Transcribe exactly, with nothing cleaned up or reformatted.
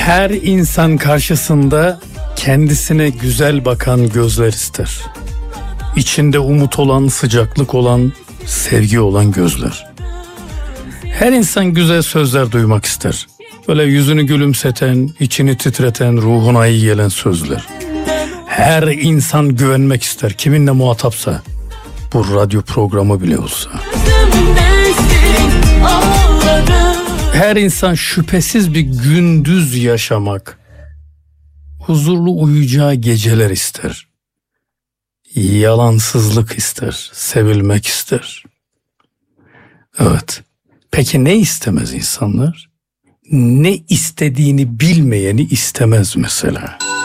Her insan karşısında kendisine güzel bakan gözler ister. İçinde umut olan, sıcaklık olan, sevgi olan gözler. Her insan güzel sözler duymak ister. Böyle yüzünü gülümseten, içini titreten, ruhuna iyi gelen sözler. Her insan güvenmek ister, kiminle muhatapsa. Bu radyo programı bile olsa. Her insan şüphesiz bir gündüz yaşamak, huzurlu uyuyacağı geceler ister. Yalansızlık ister, sevilmek ister. Evet. Peki ne istemez insanlar? Ne istediğini bilmeyeni istemez mesela.